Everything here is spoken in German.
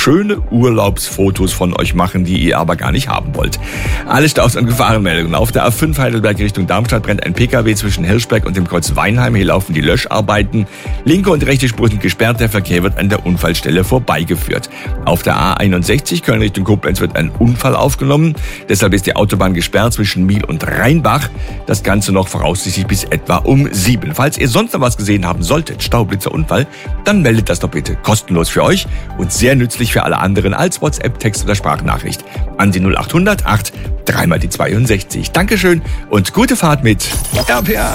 schöne Urlaubsfotos von euch machen, die ihr aber gar nicht haben wollt. Alle Staus- und Gefahrenmeldungen. Auf der A5 Heidelberg Richtung Darmstadt brennt ein Pkw zwischen Hirschberg und dem Kreuz Weinheim. Hier laufen die Löscharbeiten. Linke und rechte Spur sind gesperrt. Der Verkehr wird an der Unfallstelle vorbeigeführt. Auf der A61 Köln Richtung Koblenz wird ein Unfall aufgenommen. Deshalb ist die Autobahn gesperrt zwischen Miel und Rheinbach. Das Ganze noch voraussichtlich bis etwa um 7. Falls ihr sonst noch was gesehen haben solltet, Staublitzer, Unfall, dann meldet das doch bitte kostenlos für euch und sehr nützlich für alle anderen als WhatsApp, Text oder Sprachnachricht an die 0800 8 3 mal die 62. Dankeschön und gute Fahrt mit RPA.